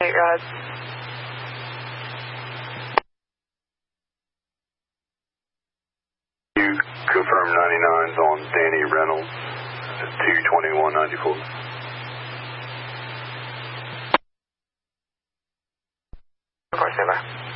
Rod. You confirm 99's on Danny Reynolds, 22194. Of course, stand by.